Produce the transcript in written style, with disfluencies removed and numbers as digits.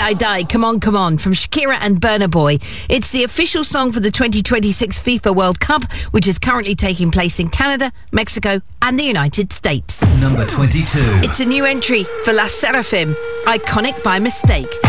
Die Die, Come On, Come On, from Shakira and Burna Boy. It's the official song for the 2026 FIFA World Cup, which is currently taking place in Canada, Mexico and the United States. Number 22. It's a new entry for La Seraphim, Iconic by Mistake.